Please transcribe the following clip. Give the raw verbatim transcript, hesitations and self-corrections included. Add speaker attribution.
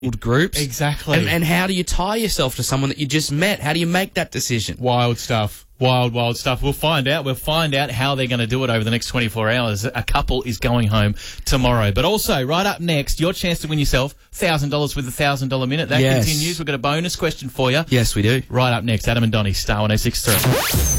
Speaker 1: groups.
Speaker 2: Exactly.
Speaker 1: And, and how do you tie yourself to someone that you just met? How do you make that decision?
Speaker 2: Wild stuff. Wild, wild stuff. We'll find out. We'll find out how they're going to do it over the next twenty-four hours. A couple is going home tomorrow. But also, right up next, your chance to win yourself one thousand dollars with a one thousand dollars minute. That
Speaker 1: yes.
Speaker 2: continues. We've got a bonus question for you.
Speaker 1: Yes, we do.
Speaker 2: Right up next, Adam and Donnie, Star one oh six point three.